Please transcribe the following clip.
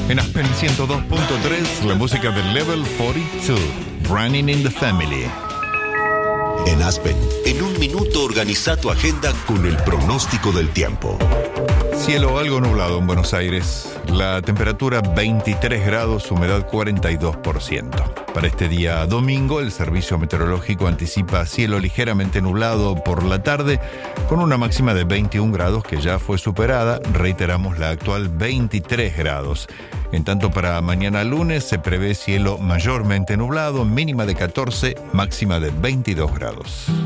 En Aspen 102.3, la música de Level 42, Running in the Family. En Aspen, en un minuto organiza tu agenda con el pronóstico del tiempo. Cielo algo nublado en Buenos Aires. La temperatura 23 grados, humedad 42%. Para este día domingo, el Servicio Meteorológico anticipa cielo ligeramente nublado por la tarde, con una máxima de 21 grados que ya fue superada. Reiteramos la actual 23 grados. En tanto, para mañana lunes se prevé cielo mayormente nublado, mínima de 14, máxima de 22 grados.